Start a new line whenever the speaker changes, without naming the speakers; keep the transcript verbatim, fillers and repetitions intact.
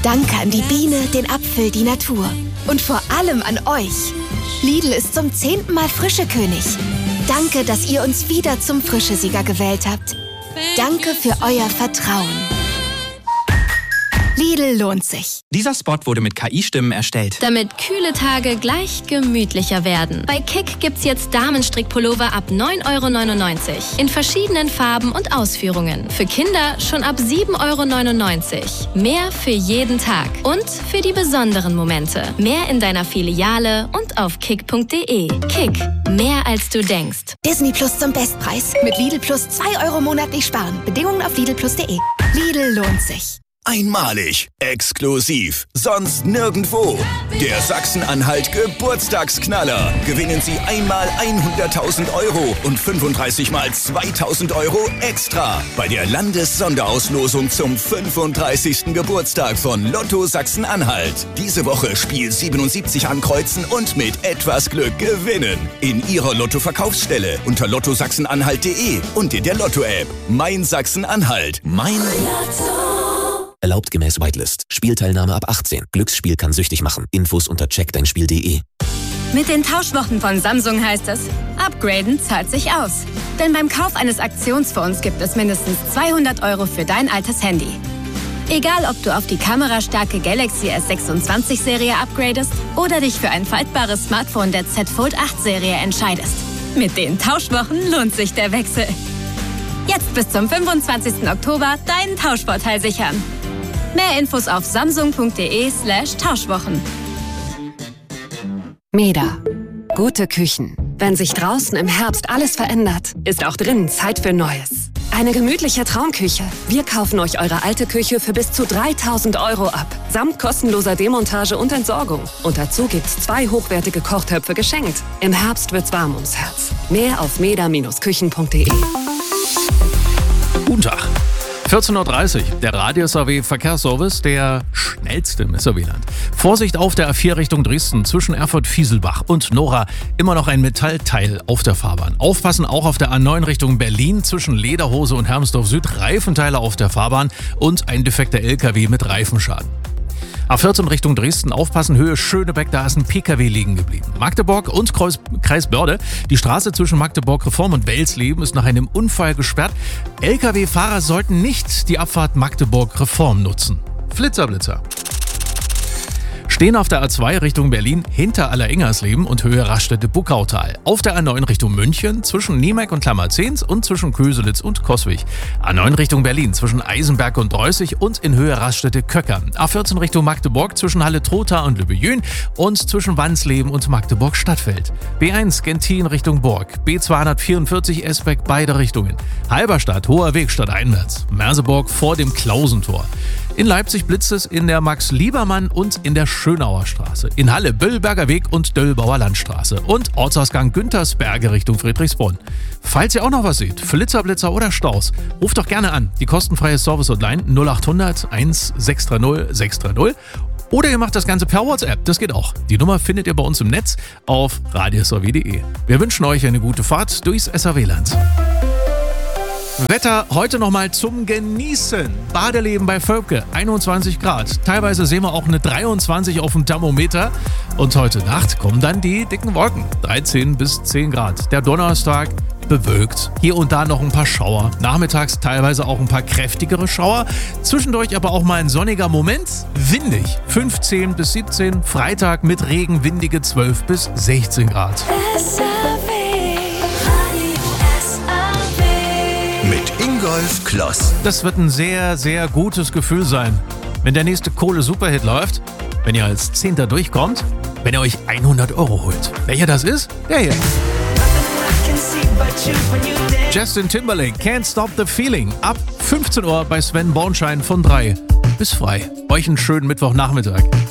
Danke an die Biene, den Apfel, die Natur. Und vor allem an euch. Lidl ist zum zehnten Mal Frischekönig. Danke, dass ihr uns wieder zum Frischesieger gewählt habt. Danke für euer Vertrauen. Lidl lohnt sich.
Dieser Spot wurde mit K I-Stimmen erstellt.
Damit kühle Tage gleich gemütlicher werden. Bei Kick gibt's jetzt Damenstrickpullover ab neun Euro neunundneunzig. In verschiedenen Farben und Ausführungen. Für Kinder schon ab sieben Euro neunundneunzig. Mehr für jeden Tag. Und für die besonderen Momente. Mehr in deiner Filiale und auf kick punkt de. Kick. Mehr als du denkst.
Disney Plus zum Bestpreis. Mit Lidl Plus zwei Euro monatlich sparen. Bedingungen auf lidl plus punkt de. Lidl lohnt sich.
Einmalig, exklusiv, sonst nirgendwo. Der Sachsen-Anhalt Geburtstagsknaller. Gewinnen Sie einmal hunderttausend Euro und fünfunddreißig mal zweitausend Euro extra bei der Landessonderauslosung zum fünfunddreißigsten Geburtstag von Lotto Sachsen-Anhalt. Diese Woche Spiel siebenundsiebzig ankreuzen und mit etwas Glück gewinnen. In Ihrer Lotto-Verkaufsstelle unter lotto sachsen-anhalt punkt de und in der Lotto-App. Mein Sachsen-Anhalt. Mein Lotto.
Erlaubt gemäß Whitelist. Spielteilnahme ab achtzehn. Glücksspiel kann süchtig machen. Infos unter check dein spiel punkt de.
Mit den Tauschwochen von Samsung heißt es, upgraden zahlt sich aus. Denn beim Kauf eines Aktionsphones gibt es mindestens zweihundert Euro für dein altes Handy. Egal, ob du auf die kamerastarke Galaxy S sechsundzwanzig Serie upgradest oder dich für ein faltbares Smartphone der Z Fold acht Serie entscheidest. Mit den Tauschwochen lohnt sich der Wechsel. Jetzt bis zum fünfundzwanzigsten Oktober deinen Tauschvorteil sichern. Mehr Infos auf samsung punkt de slash Tauschwochen.
Meda. Gute Küchen. Wenn sich draußen im Herbst alles verändert, ist auch drinnen Zeit für Neues. Eine gemütliche Traumküche. Wir kaufen euch eure alte Küche für bis zu dreitausend Euro ab. Samt kostenloser Demontage und Entsorgung. Und dazu gibt's zwei hochwertige Kochtöpfe geschenkt. Im Herbst wird's warm ums Herz. Mehr auf meda Bindestrich küchen punkt de.
Guten Tag. vierzehn Uhr dreißig, der Radius A W Verkehrsservice, der schnellste im S R W-Land. Vorsicht auf der A vier Richtung Dresden zwischen Erfurt-Fieselbach und Nora. Immer noch ein Metallteil auf der Fahrbahn. Aufpassen auch auf der A neun Richtung Berlin zwischen Lederhose und Hermsdorf Süd. Reifenteile auf der Fahrbahn und ein defekter L K W mit Reifenschaden. A vierzehn Richtung Dresden, aufpassen, Höhe Schönebeck, da ist ein P K W liegen geblieben. Magdeburg und Kreuz, Kreis Börde, die Straße zwischen Magdeburg Reform und Welsleben ist nach einem Unfall gesperrt. L K W-Fahrer sollten nicht die Abfahrt Magdeburg Reform nutzen. Flitzerblitzer. Stehen auf der A zwei Richtung Berlin hinter Alleringhersleben und Höhe Raststätte-Buckautal. Auf der A neun Richtung München zwischen Niemek und Klammerzehns und zwischen Köselitz und Coswig. A neun Richtung Berlin zwischen Eisenberg und Dreußig und in Höhe Raststätte-Köcker. A vierzehn Richtung Magdeburg zwischen Halle-Trotha und Lübejün und zwischen Wansleben und Magdeburg-Stadtfeld. B eins Gentin Richtung Burg. B zweihundertvierundvierzig Esbeck beide Richtungen. Halberstadt, Hoher Weg stadteinwärts. Merseburg vor dem Klausentor. In Leipzig blitzt es in der Max-Liebermann und in der Schönauer Straße. In Halle Böllberger Weg und Döllbauer Landstraße. Und Ortsausgang Güntersberge Richtung Friedrichsbrunn. Falls ihr auch noch was seht, Flitzerblitzer oder Staus, ruft doch gerne an. Die kostenfreie Service-Hotline null acht hundert eins sechs drei null sechs drei null. Oder ihr macht das Ganze per WhatsApp, das geht auch. Die Nummer findet ihr bei uns im Netz auf radius a w punkt de. Wir wünschen euch eine gute Fahrt durchs S R W-Land. Wetter heute nochmal zum Genießen. Badeleben bei Völpke, einundzwanzig Grad. Teilweise sehen wir auch eine dreiundzwanzig auf dem Thermometer. Und heute Nacht kommen dann die dicken Wolken. dreizehn bis zehn Grad. Der Donnerstag bewölkt. Hier und da noch ein paar Schauer. Nachmittags teilweise auch ein paar kräftigere Schauer. Zwischendurch aber auch mal ein sonniger Moment. Windig. fünfzehn bis siebzehn. Freitag mit Regen, windige zwölf bis sechzehn Grad.
Mit Ingolf Kloss.
Das wird ein sehr, sehr gutes Gefühl sein, wenn der nächste Kohle-Superhit läuft, wenn ihr als Zehnter durchkommt, wenn ihr euch hundert Euro holt. Welcher das ist? Der hier. Justin Timberlake, Can't Stop the Feeling. Ab fünfzehn Uhr bei Sven Bornschein von drei bis frei. Euch einen schönen Mittwochnachmittag.